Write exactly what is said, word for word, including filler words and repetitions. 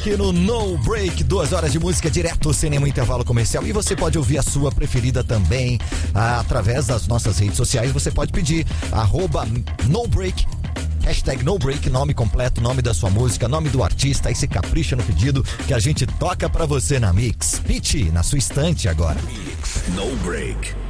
aqui no No Break, duas horas de música direto, sem nenhum intervalo comercial. E você pode ouvir a sua preferida também ah, através das nossas redes sociais. Você pode pedir arroba No Break, hashtag No Break, nome completo, nome da sua música, nome do artista. Aí você capricha no pedido que a gente toca pra você na Mix. Pitty, na sua estante agora. Mix No Break.